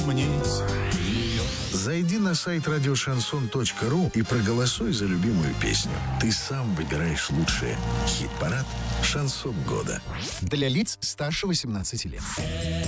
помнить. Зайди на сайт радиошансон.ру и проголосуй за любимую песню. Ты сам выбираешь лучшее. Хит-парад «Шансон года». Для лиц старше 18 лет.